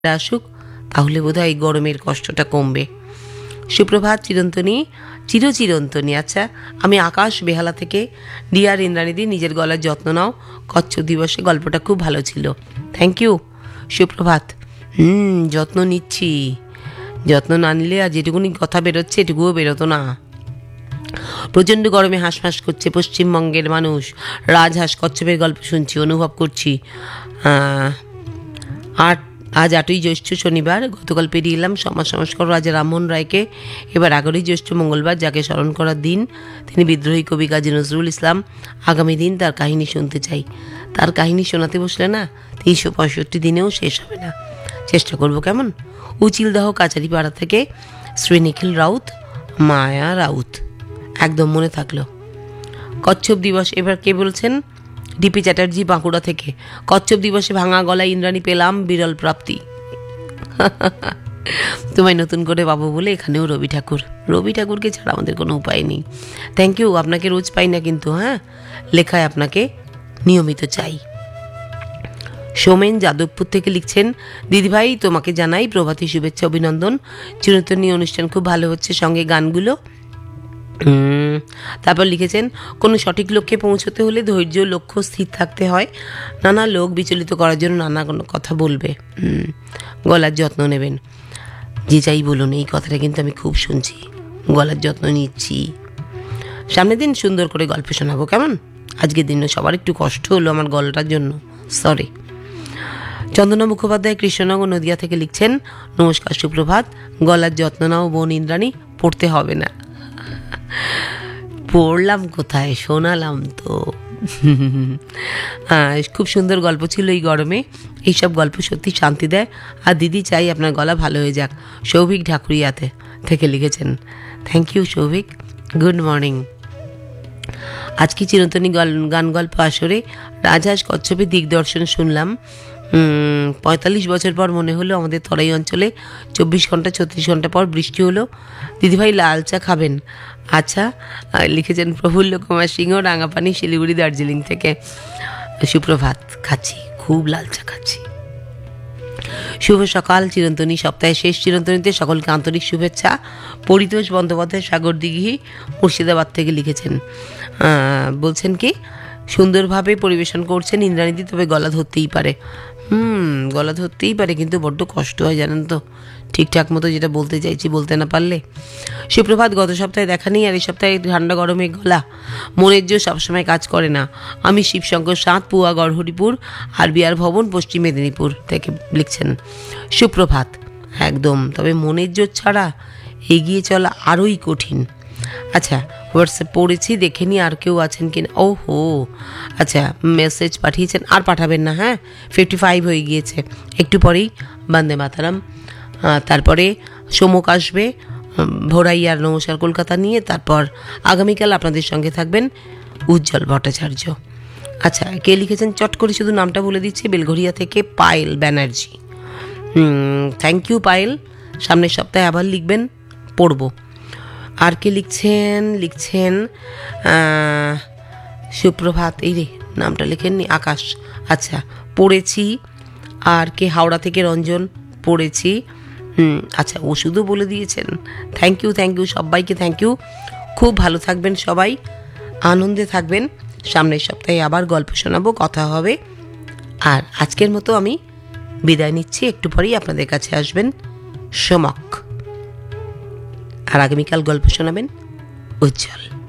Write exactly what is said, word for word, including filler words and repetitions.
আসুক, তাহলে বোধহয় এই গরমের কষ্টটা কমবে। সুপ্রভাত চিরন্তনী, চিরচিরন্তনী। আচ্ছা, আমি আকাশ বেহালা থেকে। ডিয়ার ইন্দ্রাণীদি, নিজের গলার যত্ন নাও। কচ্ছপ দিবসে গল্পটা খুব ভালো ছিল। Thank you. সুপ্রভাত। হুম যত্ন নিচ্ছি, যত্ন না নিলে আর যেটুকুনি কথা বেরোচ্ছে এটুকুও বেরোতো না। প্রচণ্ড গরমে হাঁসফাঁস করছে পশ্চিমবঙ্গের মানুষ। রাজহাঁস কচ্ছপের গল্প শুনছি, অনুভব করছি। আট আজ আটই জ্যৈষ্ঠ শনিবার। গতকাল পেরিয়ে এলাম সমাজ সংস্কার রাজা রামমোহন রায়কে। এবার এগারোই জ্যৈষ্ঠ মঙ্গলবার, যাকে স্মরণ করার দিন। তিনি বিদ্রোহী কবি কাজী নজরুল ইসলাম। আগামী দিন তার কাহিনী শুনতে চাই। তার কাহিনী শোনাতে বসলে না তিনশো পঁয়ষট্টি দিনেও শেষ হবে না। চেষ্টা করব কেমন। উচিলদাহ কাচারিপাড়া থেকে শ্রী নিখিল রাউত, মায়া রাউত। একদম মনে থাকলো। কচ্ছপ দিবস এবার কে বলছেন? ডিপি চ্যাটার্জি, বাঁকুড়া থেকে। কচ্ছপ দিবসে ভাঙা গলায় ইন্দ্রাণী পেলাম বিরল প্রাপ্তি। তোমায় নতুন করে পাবো বলে এখানেও রবি ঠাকুর। রবি ঠাকুরকে ছাড়া আমাদের কোনো উপায় নেই। Thank you. আপনাকে রোজ পাই না কিন্তু, হ্যাঁ, লেখায় আপনাকে নিয়মিত চাই। সোমেন যাদবপুর থেকে লিখছেন, দিদিভাই তোমাকে জানাই প্রভাতী শুভেচ্ছা, অভিনন্দন। চিরন্তনী অনুষ্ঠান খুব ভালো হচ্ছে, সঙ্গে গানগুলো। তারপর লিখেছেন, কোনো সঠিক লক্ষ্যে পৌঁছতে হলে ধৈর্য, লক্ষ্য স্থির থাকতে হয়। নানা লোক বিচলিত করার জন্য নানা কোনো কথা বলবে। গলার যত্ন নেবেন। যে যাই বলুন, এই কথাটা কিন্তু আমি খুব শুনছি। গলার যত্ন নিচ্ছি। সামনের দিন সুন্দর করে গল্প শোনাবো কেমন। আজকের দিনে সবার একটু কষ্ট হলো আমার গলাটার জন্য, সরি। চন্দনা মুখোপাধ্যায় কৃষ্ণনগর নদিয়া থেকে লিখছেন, নমস্কার, সুপ্রভাত। গলার যত্ন নাও বোন ইন্দ্রাণী, পড়তে হবে না। পড়লাম কোথায়, শোনালাম তো। হ্যাঁ, খুব সুন্দর গল্প ছিল এই গরমে। এইসব গল্প সত্যি শান্তি দেয়। আর দিদি চাই আপনার গলা ভালো হয়ে যাক। সৌভিক ঢাকুরিয়াতে থেকে লিখেছেন। Thank you Souvik, good morning. আজকে চিরন্তনী গান গল্প আসরে রাজহাঁস কচ্ছপের দিগদর্শন শুনলাম। পঁয়তাল্লিশ বছর পর মনে হলো আমাদের তরাই অঞ্চলে চব্বিশ ঘন্টা ছত্রিশ ঘন্টা পর বৃষ্টি হলো। দিদিভাই লাল চা খাবেন? আচ্ছা, লিখেছেন প্রফুল্ল কুমার সিংহ, রাঙাপানি, শিলিগুড়ি, দার্জিলিং থেকে। সুপ্রভাত। খাচ্ছি, খুব লাল চা খাচ্ছি। শুভ সকাল চিরন্তনী, সপ্তাহের শেষ চিরন্তনীতে সকলকে আন্তরিক শুভেচ্ছা। পরিতোষ বন্দ্যোপাধ্যায়, সাগরদিঘি, মুর্শিদাবাদ থেকে লিখেছেন। বলছেন কি, সুন্দরভাবে পরিবেশন করছেন ইন্দ্রাণীদি, তবে গলা ধরতেই পারে। হুম গলা ধরতেই পারে, কিন্তু বড্ড কষ্ট হয় জানেন তো, ঠিকঠাক মতো যেটা বলতে চাইছি বলতে না পারলে। সুপ্রভাত। গত সপ্তাহে দেখা নেই, আর এই সপ্তাহে ঠান্ডা গরমে গলা, মনের জোর সবসময় কাজ করে না। আমি শিবশঙ্কর সাঁত, পুয়া গড়হরিপুর, আর বিআর ভবন, পশ্চিম মেদিনীপুর থেকে লিখছেন। সুপ্রভাত। একদম, তবে মনের জোর ছাড়া এগিয়ে চলা আরোই কঠিন। আচ্ছা, হোয়াটসঅ্যাপ পড়েছি, দেখে নি আর কেউ আছেন কিনা। ও হো, আচ্ছা, মেসেজ পাঠিয়েছেন, আর পাঠাবেন না। হ্যাঁ, ফিফটি ফাইভ হয়ে গিয়েছে। একটু পরেই বন্দে মাতরম, তারপরে সোমক আসবে ভোরাই আর নমস্কার কলকাতা নিয়ে। তারপর আগামীকাল আপনাদের সঙ্গে থাকবেন উজ্জ্বল ভট্টাচার্য। আচ্ছা, কে লিখেছেন চট করে শুধু নামটা বলে দিচ্ছি, বেলঘরিয়া থেকে পায়েল ব্যানার্জি। থ্যাংক ইউ পায়েল, সামনের সপ্তাহে আবার লিখবেন, পড়ব। আর কে লিখছেন? লিখছেন সুপ্রভাত। এই রে, নামটা লিখেননি, আকাশ। আচ্ছা, পড়েছি। আর কে? হাওড়া থেকে রঞ্জন, পড়েছি। হুম আচ্ছা, ওষুধও বলে দিয়েছেন। থ্যাংক ইউ, থ্যাংক ইউ সবাইকে, থ্যাংক ইউ। খুব ভালো থাকবেন সবাই, আনন্দে থাকবেন। সামনের সপ্তাহে আবার গল্প শোনাবো, কথা হবে। আর আজকের মতো আমি বিদায় নিচ্ছি। একটু পরেই আপনাদের কাছে আসবেন সোমক, আর আগামীকাল গল্প শোনাবেন উজ্জ্বল।